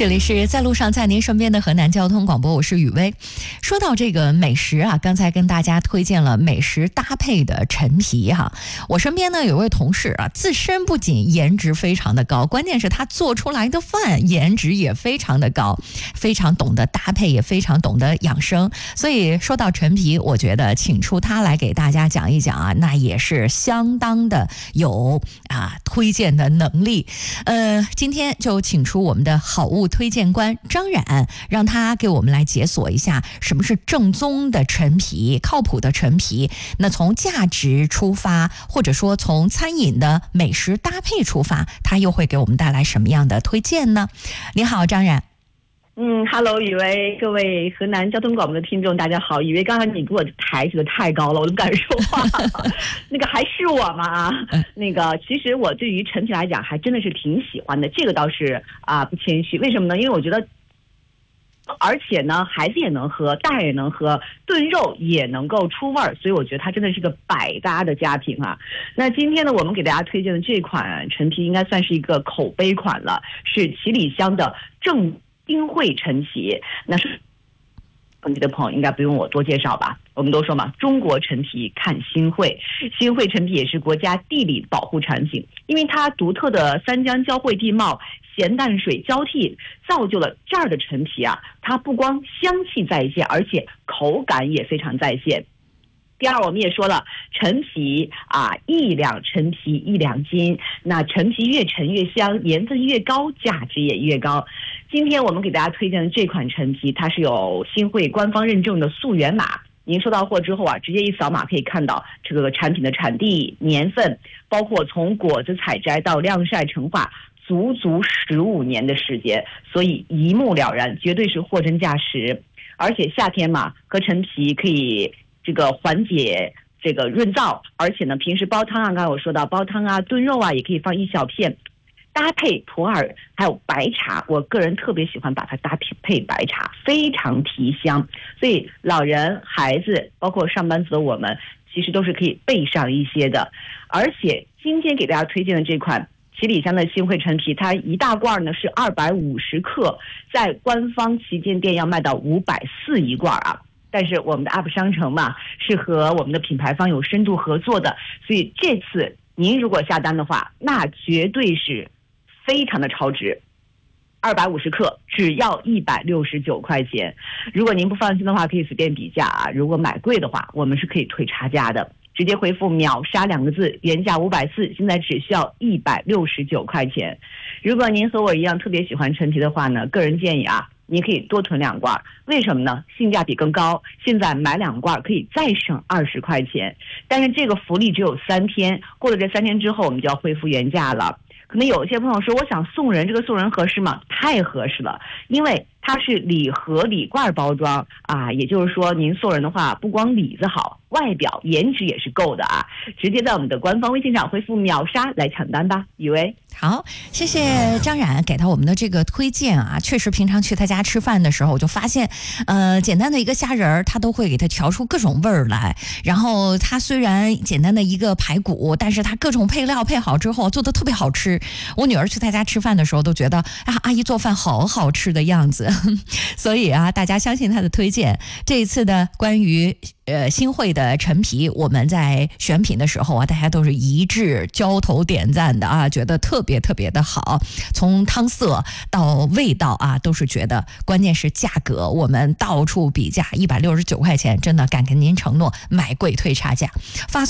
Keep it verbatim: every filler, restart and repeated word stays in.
这里是在路上在您身边的河南交通广播，我是雨薇。说到这个美食啊，刚才跟大家推荐了美食搭配的陈皮哈。我身边呢有位同事啊，自身不仅颜值非常的高，关键是他做出来的饭颜值也非常的高，非常懂得搭配，也非常懂得养生。所以说到陈皮，我觉得请出他来给大家讲一讲啊，那也是相当的有啊推荐的能力。呃，今天就请出我们的好物推荐官张冉，让他给我们来解锁一下什么是正宗的陈皮，靠谱的陈皮。那从价值出发，或者说从餐饮的美食搭配出发，他又会给我们带来什么样的推荐呢？你好，张冉。 嗯哈喽，雨薇，各位河南交通广播的听众，大家好。雨薇，刚才你给我抬起的太高了，我都不敢说话。那个还是我吗？那个其实我对于陈皮来讲，还真的是挺喜欢的，这个倒是啊、呃、不谦虚。为什么呢？因为我觉得，而且呢，孩子也能喝，大人也能喝，炖肉也能够出味儿，所以我觉得它真的是个百搭的佳品啊。那今天呢，我们给大家推荐的这款陈皮，应该算是一个口碑款了，是七里香的正新会陈皮。那是本地的朋友应该不用我多介绍吧，我们都说嘛，中国陈皮看新会。新会陈皮也是国家地理保护产品，因为它独特的三江交汇地貌，咸淡水交替，造就了这儿的陈皮啊，它不光香气在线，而且口感也非常在线。第二，我们也说了，陈皮啊，一两陈皮一两斤，那陈皮越陈越香，年份越高，价值也越高。今天我们给大家推荐的这款陈皮，它是有新会官方认证的溯源码。您收到货之后啊，直接一扫码可以看到这个产品的产地、年份，包括从果子采摘到晾晒成化，足足十五年的时间，所以一目了然，绝对是货真价实。而且夏天嘛，喝陈皮可以这个缓解这个润燥，而且呢，平时煲汤啊，刚才我说到煲汤啊、炖肉啊，也可以放一小片，搭配普洱还有白茶，我个人特别喜欢把它搭配白茶，非常提香。所以老人、孩子，包括上班族的我们，其实都是可以备上一些的。而且今天给大家推荐的这款七里香的新会陈皮，它一大罐呢是二百五十克，在官方旗舰店要卖到五百四一罐啊。但是我们的 U P 商城嘛，是和我们的品牌方有深度合作的，所以这次您如果下单的话，那绝对是非常的超值。二百五十克只要一百六十九块钱，如果您不放心的话，可以随便比价啊。如果买贵的话，我们是可以退差价的。直接回复秒杀两个字，原价五百四，现在只需要一百六十九块钱。如果您和我一样特别喜欢陈皮的话呢，个人建议啊，你可以多囤两罐。为什么呢？性价比更高，现在买两罐可以再省二十块钱。但是这个福利只有三天，过了这三天之后，我们就要恢复原价了。可能有些朋友说，我想送人，这个送人合适吗？太合适了，因为它是礼盒礼罐包装啊，也就是说您送人的话，不光里子好，外表颜值也是够的啊。直接在我们的官方微信上回复秒杀来抢单吧。以为好，谢谢张冉给到我们的这个推荐啊。确实平常去他家吃饭的时候，我就发现呃，简单的一个虾仁儿他都会给他调出各种味儿来。然后他虽然简单的一个排骨，但是他各种配料配好之后做的特别好吃。我女儿去他家吃饭的时候都觉得啊，阿姨做饭好好吃的样子。所以啊，大家相信他的推荐。这一次的关于呃新会的陈皮，我们在选品的时候啊，大家都是一致交头点赞的啊，觉得特别特别的好。从汤色到味道啊，都是觉得，关键是价格，我们到处比价，一百六十九块钱，真的敢跟您承诺，买贵退差价。发